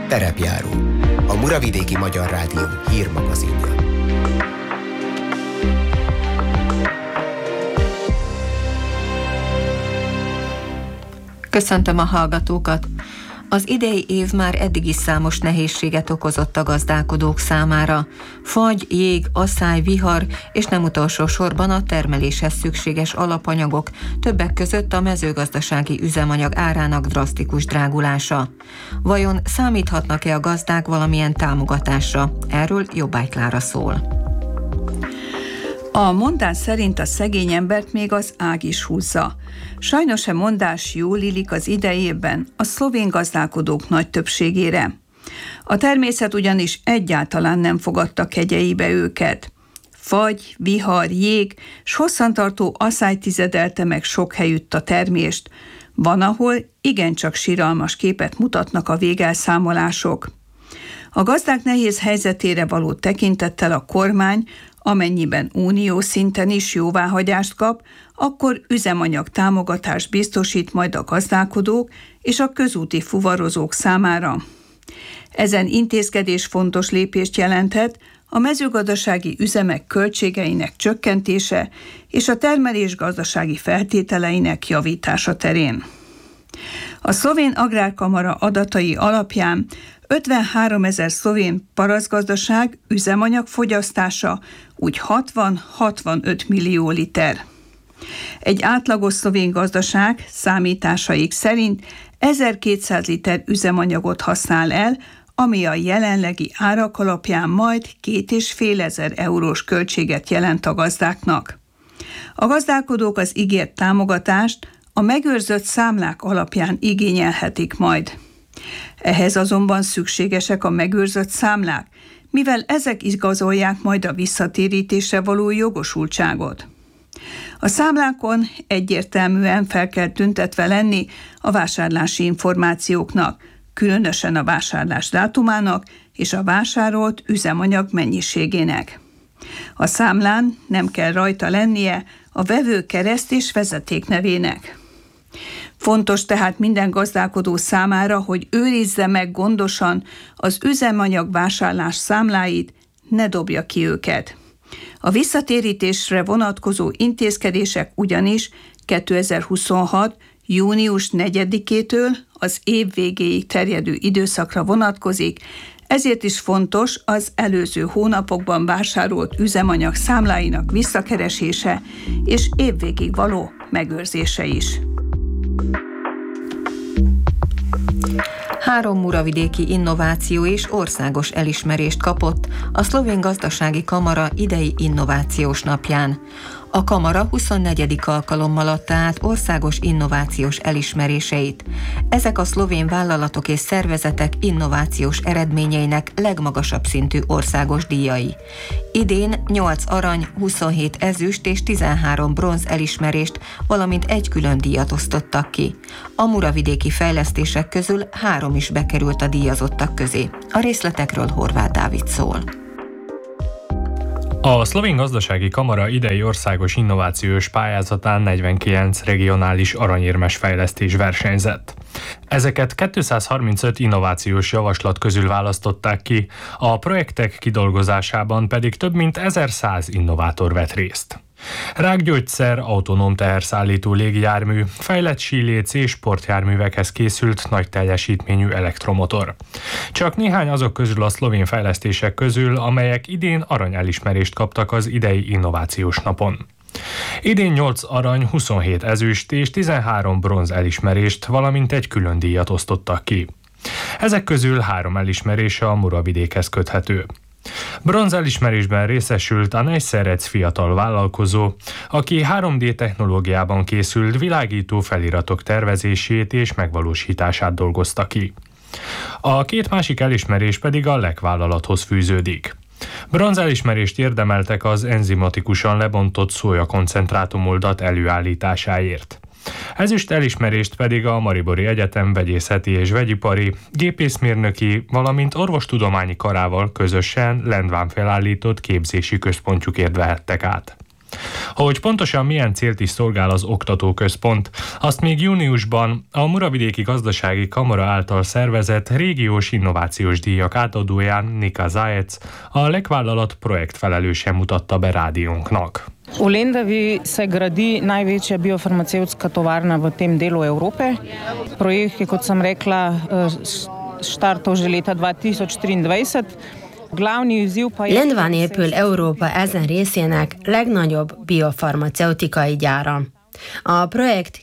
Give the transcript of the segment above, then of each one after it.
Terepjáró, a Muravidéki Magyar Rádió hírmagazinja. Köszöntöm a hallgatókat! Az idei év már eddig is számos nehézséget okozott a gazdálkodók számára. Fagy, jég, asszály, vihar és nem utolsó sorban a termeléshez szükséges alapanyagok, többek között a mezőgazdasági üzemanyag árának drasztikus drágulása. Vajon számíthatnak-e a gazdák valamilyen támogatásra? Erről Jobbágy Klára szól. A mondás szerint a szegény embert még az ág is húzza. Sajnos a mondás jól illik az idejében a szlovén gazdálkodók nagy többségére. A természet ugyanis egyáltalán nem fogadta kegyeibe őket. Fagy, vihar, jég s hosszantartó asszály tizedelte meg sok helyütt a termést. Van, ahol igencsak siralmas képet mutatnak a végelszámolások. A gazdák nehéz helyzetére való tekintettel a kormány, amennyiben uniós szinten is jóváhagyást kap, akkor üzemanyag támogatást biztosít majd a gazdálkodók és a közúti fuvarozók számára. Ezen intézkedés fontos lépést jelenthet a mezőgazdasági üzemek költségeinek csökkentése és a termelés gazdasági feltételeinek javítása terén. A szlovén agrárkamara adatai alapján 53 000 szlovén parasztgazdaság üzemanyag fogyasztása úgy 60-65 millió liter. Egy átlagos szlovén gazdaság számításaik szerint 1200 liter üzemanyagot használ el, ami a jelenlegi árak alapján majd 2500 eurós költséget jelent a gazdáknak. A gazdálkodók az ígért támogatást a megőrzött számlák alapján igényelhetik majd. Ehhez azonban szükségesek a megőrzött számlák, mivel ezek igazolják majd a visszatérítésre való jogosultságot. A számlákon egyértelműen fel kell tüntetve lenni a vásárlási információknak, különösen a vásárlás dátumának és a vásárolt üzemanyag mennyiségének. A számlán nem kell rajta lennie a vevő kereszt és vezeték nevének. Fontos tehát minden gazdálkodó számára, hogy őrizze meg gondosan az üzemanyag vásárlás számláit, ne dobja ki őket. A visszatérítésre vonatkozó intézkedések ugyanis 2026. június 4-től az év végéig terjedő időszakra vonatkozik, ezért is fontos az előző hónapokban vásárolt üzemanyag számláinak visszakeresése és évvégig való megőrzése is. 3 muravidéki innováció és országos elismerést kapott a Szlovén Gazdasági Kamara idei innovációs napján. A Kamara 24. alkalommal adta át országos innovációs elismeréseit. Ezek a szlovén vállalatok és szervezetek innovációs eredményeinek legmagasabb szintű országos díjai. Idén 8 arany, 27 ezüst és 13 bronz elismerést, valamint egy külön díjat osztottak ki. A muravidéki fejlesztések közül 3 is bekerült a díjazottak közé. A részletekről Horváth Dávid szól. A Szlovén Gazdasági Kamara idei országos innovációs pályázatán 49 regionális aranyérmes fejlesztés versenyzett. Ezeket 235 innovációs javaslat közül választották ki, a projektek kidolgozásában pedig több mint 1100 innovátor vett részt. Rákgyógyszer, autonóm teherszállító légijármű, fejlett síléc és sportjárművekhez készült nagy teljesítményű elektromotor. Csak néhány azok közül a szlovén fejlesztések közül, amelyek idén arany elismerést kaptak az idei innovációs napon. Idén 8 arany, 27 ezüst és 13 bronz elismerést, valamint egy külön díjat osztottak ki. Ezek közül 3 elismerése a Muravidékhez köthető. Bronz elismerésben részesült a Nejszerec fiatal vállalkozó, aki 3D technológiában készült világító feliratok tervezését és megvalósítását dolgozta ki. A 2 másik elismerés pedig a LEK vállalathoz fűződik. Bronz elismerést érdemeltek az enzimatikusan lebontott szójakoncentrátumoldat előállításáért. Ezüst elismerést pedig a Maribori Egyetem vegyészeti és vegyipari, gépészmérnöki, valamint orvostudományi karával közösen Lendván felállított képzési központjukért vehettek át. Hogy pontosan milyen célt is szolgál az oktatóközpont, azt még júniusban a Muravidéki Gazdasági Kamara által szervezett régiós innovációs díjak átadóján Nika Zajec, a Lek-vállalat projektfelelőse mutatta be rádiónknak. V Lendavi se gradi največja biofarmacevtska tovarna v tem delu Evrope. Projekt je, kot sem rekla, startol že leta 2023. Lendván épül Európa ezen részének legnagyobb biofarmaceutikai gyára. A projekt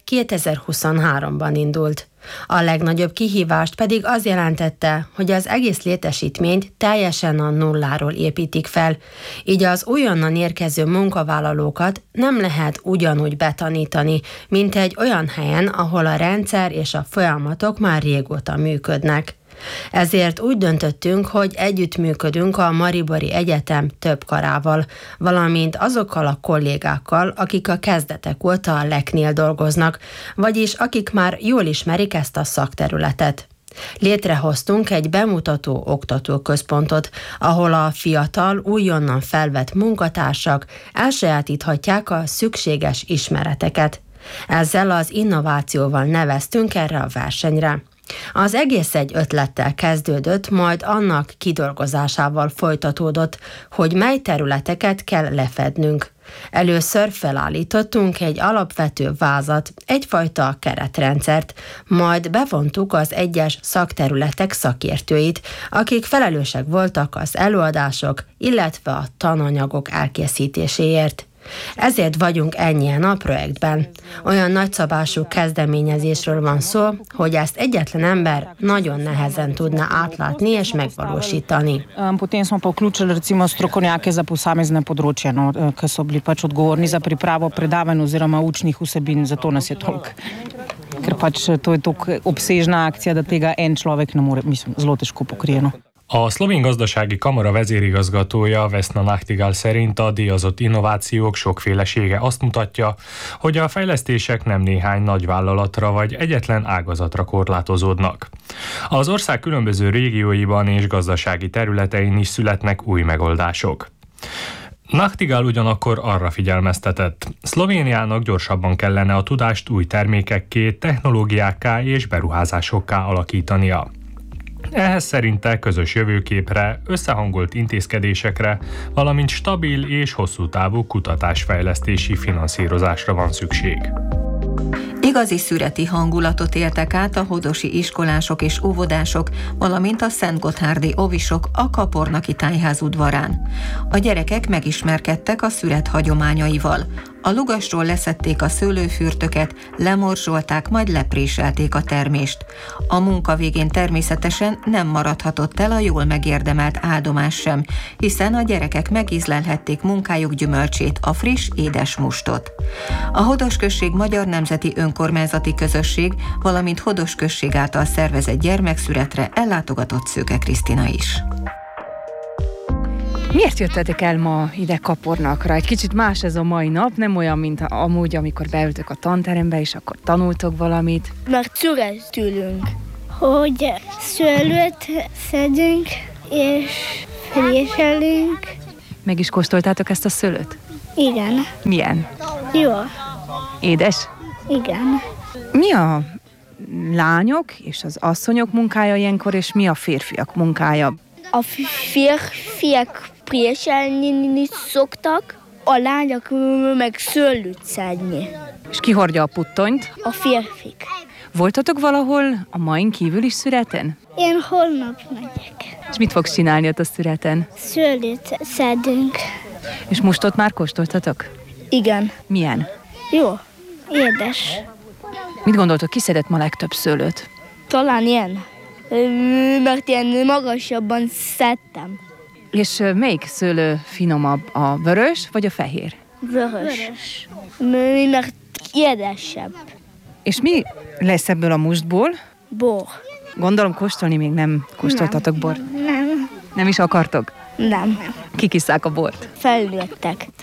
2023-ban indult. A legnagyobb kihívást pedig az jelentette, hogy az egész létesítményt teljesen a nulláról építik fel, így az újonnan érkező munkavállalókat nem lehet ugyanúgy betanítani, mint egy olyan helyen, ahol a rendszer és a folyamatok már régóta működnek. Ezért úgy döntöttünk, hogy együttműködünk a Maribori Egyetem több karával, valamint azokkal a kollégákkal, akik a kezdetek óta a Leknél dolgoznak, vagyis akik már jól ismerik ezt a szakterületet. Létrehoztunk egy bemutató oktatóközpontot, ahol a fiatal, újonnan felvett munkatársak elsajátíthatják a szükséges ismereteket. Ezzel az innovációval neveztünk erre a versenyre. Az egész egy ötlettel kezdődött, majd annak kidolgozásával folytatódott, hogy mely területeket kell lefednünk. Először felállítottunk egy alapvető vázat, egyfajta keretrendszert, majd bevontuk az egyes szakterületek szakértőit, akik felelősek voltak az előadások, illetve a tananyagok elkészítéséért. Ezért vagyunk ennyien a projektben. Olyan nagyszabású kezdeményezésről van szó, hogy ezt egyetlen ember nagyon nehezen tudna átlátni és megvalósítani. Potem smo pa vključili recimo strokovnjake za posamezne področja, ki so bili pač odgovorni za pripravo predavanj oziroma učnih vsebin, zato nas je toliko. Ker pač to je toliko obsežna akcija, da tega en človek ne more, mislim, zelo težko pokrije. A Szlovén Gazdasági Kamara vezérigazgatója Vesna Nachtigall szerint a díjazott innovációk sokfélesége azt mutatja, hogy a fejlesztések nem néhány nagyvállalatra vagy egyetlen ágazatra korlátozódnak. Az ország különböző régióiban és gazdasági területein is születnek új megoldások. Nachtigall ugyanakkor arra figyelmeztetett, Szlovéniának gyorsabban kellene a tudást új termékekké, technológiákká és beruházásokká alakítania. Ehhez szerinte közös jövőképre, összehangolt intézkedésekre, valamint stabil és hosszú távú kutatásfejlesztési finanszírozásra van szükség. Igazi szüreti hangulatot éltek át a hodosi iskolások és óvodások, valamint a Szentgotthárdi ovisok a Kapornaki tájház udvarán. A gyerekek megismerkedtek a szüret hagyományaival. A lugasról leszedték a szőlőfürtöket, lemorzsolták, majd lepréselték a termést. A munka végén természetesen nem maradhatott el a jól megérdemelt áldomás sem, hiszen a gyerekek megízlelhették munkájuk gyümölcsét, a friss, édes mustot. A Hodos község Magyar Nemzeti Önkormányzati Közösség, valamint Hodos község által szervezett gyermekszüretre ellátogatott Szőke Krisztina is. Miért jöttetek el ma ide Kapornakra? Egy kicsit más ez a mai nap, nem olyan, mint amúgy, amikor beültök a tanterembe, és akkor tanultok valamit. Mert szüretülünk, hogy szőlőt szedünk, és fréselünk. Meg is kóstoltátok ezt a szőlőt? Igen. Milyen? Jó. Édes? Igen. Mi a lányok és az asszonyok munkája ilyenkor, és mi a férfiak munkája? A férfiak préselni szoktak, a lányok meg szőlőt szedni. És ki hordja a puttonyt? A férfik. Voltatok valahol a main kívül is szüreten? Én holnap megyek. És mit fogsz csinálni ott a szüreten? Szőlőt szedünk. És mustot már kóstoltatok? Igen. Milyen? Jó. Édes. Mit gondoltok, ki szedett ma legtöbb szőlőt? Talán ilyen. Mert ilyen magasabban szedtem. És melyik szőlő finomabb, a vörös vagy a fehér? Vörös. Mert édesebb. És mi lesz ebből a mustból? Bor. Gondolom kóstolni még nem kóstoltatok bort. Nem. Nem is akartok? Nem. Kik isszák a bort? Felüljöttek.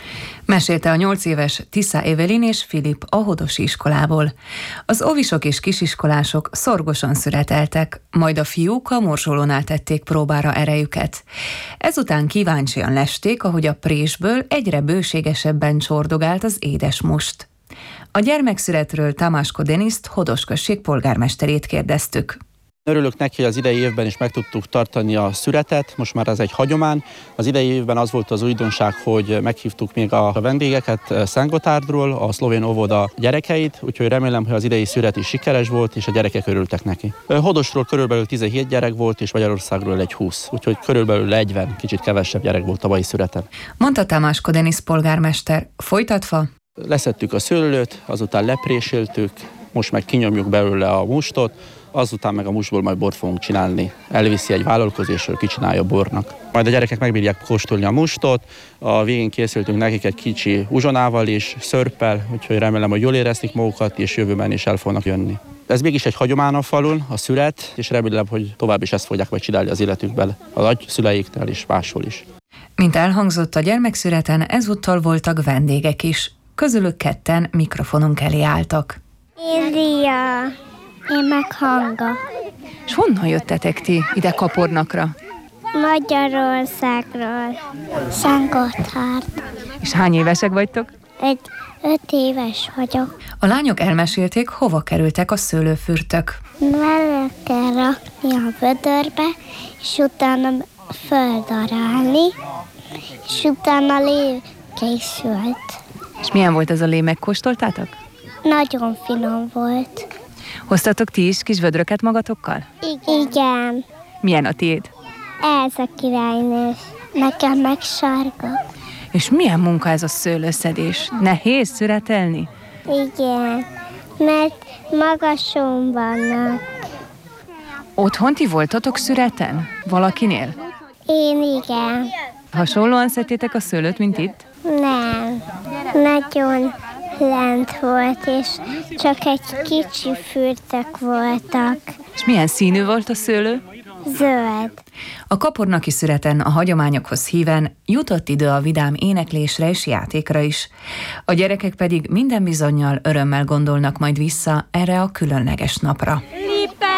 Mesélte a 8 éves Tisza Evelin és Filip a Hodosi iskolából. Az óvisok és kisiskolások szorgosan szüreteltek, majd a fiúk a morzsolónál tették próbára erejüket. Ezután kíváncsian lesték, ahogy a présből egyre bőségesebben csordogált az édes must. A gyermekszüretről Tamásko Deniszt, Hodos község polgármesterét kérdeztük. Örülök neki, hogy az idei évben is meg tudtuk tartani a szüretet, most már ez egy hagyomány. Az idei évben az volt az újdonság, hogy meghívtuk még a vendégeket Szentgotárdról, a szlovén óvoda gyerekeit, úgyhogy remélem, hogy az idei szüret is sikeres volt, és a gyerekek örültek neki. Hodosról körülbelül 17 gyerek volt, és Magyarországról egy 20, úgyhogy körülbelül 40, kicsit kevesebb gyerek volt tavalyi szüreten. Mondta Tamásko Denisz polgármester, folytatva. Leszettük a szőlőt, azután lepréséltük, most meg kinyomjuk belőle a mustot, azután meg a mustból majd bort fogunk csinálni. Elviszi egy vállalkozó, és kicsinálja bornak. Majd a gyerekek megbírják kóstolni a mustot, a végén készültünk nekik egy kicsi uzsonával és szörppel, úgyhogy remélem, hogy jól érezték magukat, és jövőben is el fognak jönni. Ez mégis egy hagyomány a falun, a szüret, és remélem, hogy tovább is ezt fogják majd csinálni az életükben, a nagyszüleiknél és máshol is. Mint elhangzott a gyermekszüreten, ezúttal voltak vendégek is. Közülük ketten mikrofonunk elé álltak. Én Ria, én meg Hanga. És honnan jöttetek ti ide Kapornakra? Magyarországról. Szentgotthárd. És hány évesek vagytok? 5 éves vagyok. A lányok elmesélték, hova kerültek a szőlőfürtök. Bele kell rakni a vödörbe, és utána földarálni, és utána lé készült. És milyen volt ez a lé, megkóstoltátok? Nagyon finom volt. Hoztatok ti is kis vödröket magatokkal? Igen. Milyen a tiéd? Ez a királynő. Nekem meg sárga. És milyen munka ez a szőlőszedés? Nehéz szüretelni? Igen, mert magason vannak. Otthon ti voltatok szüreten? Valakinél? Én igen. Hasonlóan szedtétek a szőlőt, mint itt? Nem. Nagyon lent volt, és csak egy kicsi fürtök voltak. És milyen színű volt a szőlő? Zöld. A kapornaki szüreten a hagyományokhoz híven jutott idő a vidám éneklésre és játékra is. A gyerekek pedig minden bizonnyal örömmel gondolnak majd vissza erre a különleges napra.